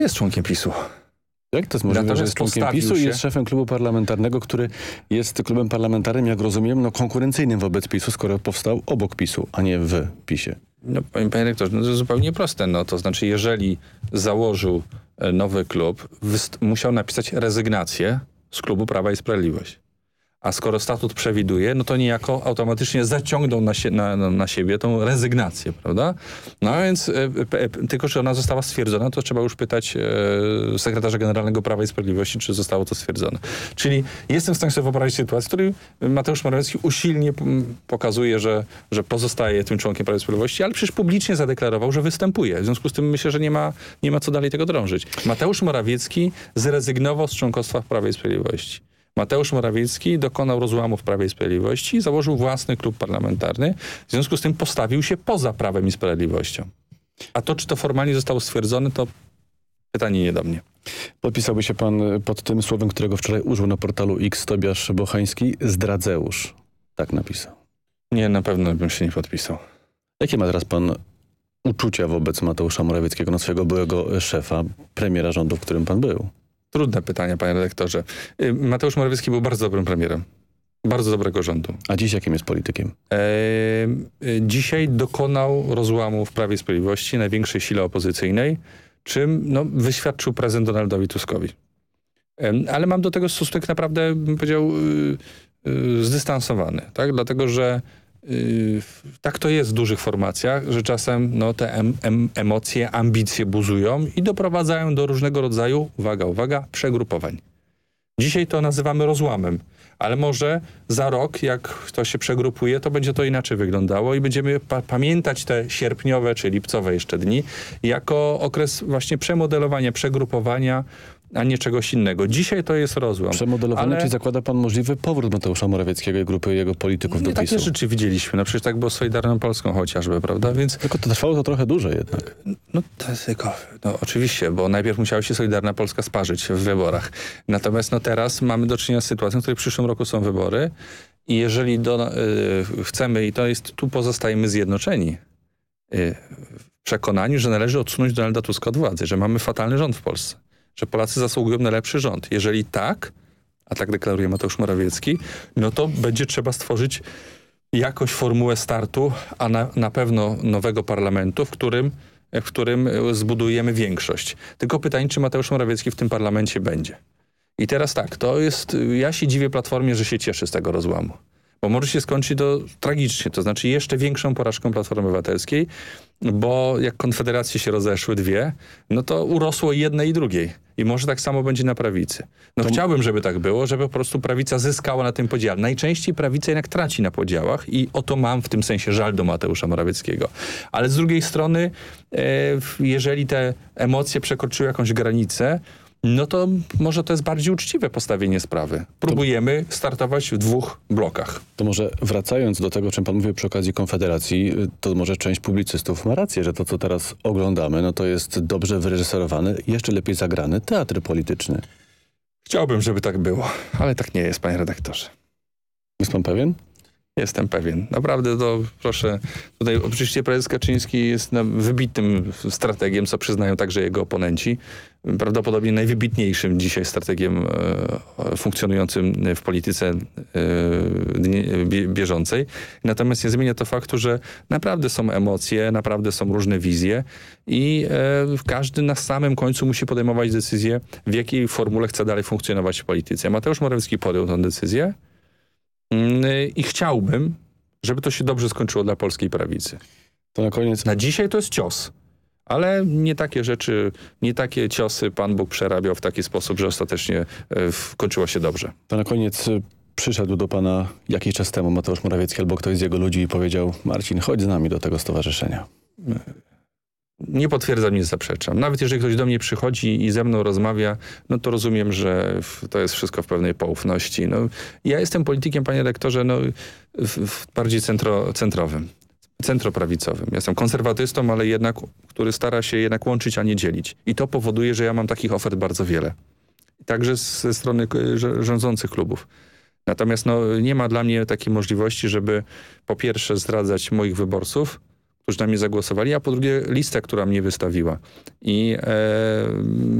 Jest członkiem PiS-u. Jak to jest możliwe, że jest członkiem PiS-u i jest szefem klubu parlamentarnego, który jest klubem parlamentarnym, jak rozumiem, konkurencyjnym wobec PiS-u, skoro powstał obok PiS-u, a nie w PiS-ie? No, panie rektorze, to jest zupełnie proste. To znaczy, jeżeli założył nowy klub, musiał napisać rezygnację z klubu Prawa i Sprawiedliwość. A skoro statut przewiduje, no to niejako automatycznie zaciągnął na siebie tą rezygnację, prawda? No więc tylko, czy ona została stwierdzona, to trzeba już pytać sekretarza generalnego Prawa i Sprawiedliwości, czy zostało to stwierdzone. Czyli jestem w stanie sobie wyobrazić sytuację, w której Mateusz Morawiecki usilnie pokazuje, że pozostaje tym członkiem Prawa i Sprawiedliwości, ale przecież publicznie zadeklarował, że występuje. W związku z tym myślę, że nie ma co dalej tego drążyć. Mateusz Morawiecki zrezygnował z członkostwa w Prawie i Sprawiedliwości. Mateusz Morawiecki dokonał rozłamu w Prawie i Sprawiedliwości i założył własny klub parlamentarny. W związku z tym postawił się poza Prawem i Sprawiedliwością. A to, czy to formalnie zostało stwierdzone, to pytanie nie do mnie. Podpisałby się pan pod tym słowem, którego wczoraj użył na portalu X Tobiasz Bochański, zdradzeusz. Tak napisał. Nie, na pewno bym się nie podpisał. Jakie ma teraz pan uczucia wobec Mateusza Morawieckiego, swojego byłego szefa, premiera rządu, w którym pan był? Trudne pytania, panie redaktorze. Mateusz Morawiecki był bardzo dobrym premierem. Bardzo dobrego rządu. A dziś jakim jest politykiem? Dzisiaj dokonał rozłamu w Prawie i Sprawiedliwości, największej sile opozycyjnej, czym wyświadczył prezent Donaldowi Tuskowi. Ale mam do tego stosunek naprawdę, bym powiedział, zdystansowany. Tak? Dlatego, że tak to jest w dużych formacjach, że czasem te emocje, ambicje buzują i doprowadzają do różnego rodzaju, uwaga, przegrupowań. Dzisiaj to nazywamy rozłamem, ale może za rok, jak to się przegrupuje, to będzie to inaczej wyglądało i będziemy pamiętać te sierpniowe czy lipcowe jeszcze dni jako okres właśnie przemodelowania, przegrupowania, a nie czegoś innego. Dzisiaj to jest rozłam. Przemodelowanie, czy zakłada pan możliwy powrót Mateusza Morawieckiego i grupy jego polityków do PiS-u? Takie rzeczy widzieliśmy. No przecież tak było z Solidarną Polską chociażby, prawda? Więc tylko to trwało to trochę dłużej jednak. Oczywiście, bo najpierw musiała się Solidarna Polska sparzyć w wyborach. Natomiast teraz mamy do czynienia z sytuacją, w której w przyszłym roku są wybory i jeżeli chcemy, i tu pozostajemy zjednoczeni w przekonaniu, że należy odsunąć Donalda Tuska od władzy, że mamy fatalny rząd w Polsce. Że Polacy zasługują na lepszy rząd. Jeżeli tak, a tak deklaruje Mateusz Morawiecki, to będzie trzeba stworzyć jakąś formułę startu, a na pewno nowego parlamentu, w którym zbudujemy większość. Tylko pytanie, czy Mateusz Morawiecki w tym parlamencie będzie. I teraz tak, ja się dziwię Platformie, że się cieszy z tego rozłamu. Bo może się skończyć to tragicznie, to znaczy jeszcze większą porażką Platformy Obywatelskiej, bo jak konfederacje się rozeszły dwie, to urosło jednej i drugiej. I może tak samo będzie na prawicy. Chciałbym, żeby tak było, żeby po prostu prawica zyskała na tym podziale. Najczęściej prawica jednak traci na podziałach i o to mam w tym sensie żal do Mateusza Morawieckiego. Ale z drugiej strony, jeżeli te emocje przekroczyły jakąś granicę, to może to jest bardziej uczciwe postawienie sprawy. Próbujemy startować w dwóch blokach. To może wracając do tego, o czym pan mówił przy okazji Konfederacji, to może część publicystów ma rację, że to, co teraz oglądamy, to jest dobrze wyreżyserowany, jeszcze lepiej zagrany teatr polityczny. Chciałbym, żeby tak było, ale tak nie jest, panie redaktorze. Jest pan pewien? Jestem pewien. Naprawdę proszę, tutaj oczywiście prezes Kaczyński jest wybitnym strategiem, co przyznają także jego oponenci. Prawdopodobnie najwybitniejszym dzisiaj strategiem funkcjonującym w polityce bieżącej. Natomiast nie zmienia to faktu, że naprawdę są emocje, naprawdę są różne wizje i każdy na samym końcu musi podejmować decyzję, w jakiej formule chce dalej funkcjonować w polityce. Mateusz Morawiecki podjął tę decyzję. I chciałbym, żeby to się dobrze skończyło dla polskiej prawicy. To na koniec. Na dzisiaj to jest cios, ale nie takie rzeczy, nie takie ciosy Pan Bóg przerabiał w taki sposób, że ostatecznie skończyło się dobrze. To na koniec przyszedł do pana jakiś czas temu Mateusz Morawiecki albo ktoś z jego ludzi i powiedział: Marcin, chodź z nami do tego stowarzyszenia. Nie potwierdzam, nie zaprzeczam. Nawet jeżeli ktoś do mnie przychodzi i ze mną rozmawia, to rozumiem, że to jest wszystko w pewnej poufności. Ja jestem politykiem, panie rektorze, bardziej centrowym, centroprawicowym. Ja jestem konserwatystą, ale jednak, który stara się jednak łączyć, a nie dzielić. I to powoduje, że ja mam takich ofert bardzo wiele. Także ze strony rządzących klubów. Natomiast nie ma dla mnie takiej możliwości, żeby po pierwsze zdradzać moich wyborców, którzy na mnie zagłosowali, a po drugie listę, która mnie wystawiła. I